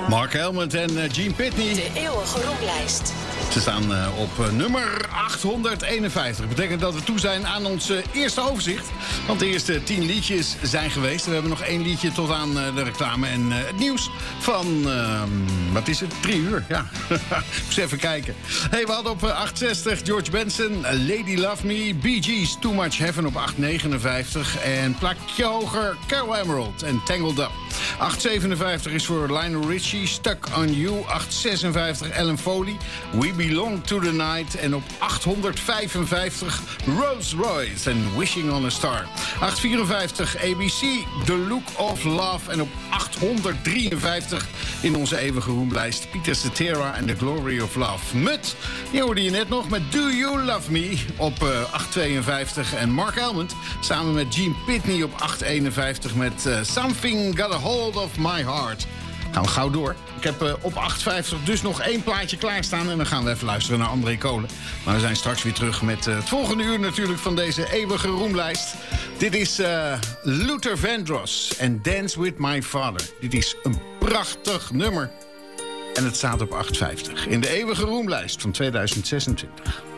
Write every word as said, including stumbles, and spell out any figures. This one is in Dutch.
Mark Helmond en uh, Gene Pitney. De eeuwige roemlijst. Ze staan uh, op uh, nummer achthonderdeenenvijftig. Dat betekent dat we toe zijn aan ons uh, eerste overzicht. Want de eerste tien liedjes zijn geweest. We hebben nog één liedje tot aan uh, de reclame en uh, het nieuws van... Uh, wat is het? Drie uur, ja. Eens even kijken. Hey, we hadden op uh, achtzestig George Benson, Lady Love Me, Bee Gees, Too Much Heaven op acht negenenvijftig. En plakje hoger, Carol Emerald en Tangled Up. acht zevenenvijftig is voor Lionel Richie, Stuck on You. acht zesenvijftig Ellen Foley, We Belong to the Night. En op achthonderdvijfenvijftig Rolls Royce en Wishing on a Star. acht vierenvijftig A B C, The Look of Love. En op achthonderddrieënvijftig in onze eeuwige roemlijst Peter Cetera en The Glory of Love. Mut, die hoorde je net nog met Do You Love Me op uh, acht tweeënvijftig. En Mark Helmond samen met Gene Pitney op acht eenenvijftig met uh, Something Got a Hold of My Heart. Gaan we gauw door. Ik heb uh, op acht vijftig dus nog één plaatje klaarstaan. En dan gaan we even luisteren naar André Kolen. Maar we zijn straks weer terug met uh, het volgende uur natuurlijk van deze eeuwige roemlijst. Dit is uh, Luther Vandross en Dance With My Father. Dit is een prachtig nummer. En het staat op acht vijftig in de eeuwige roemlijst van tweeduizend zesentwintig.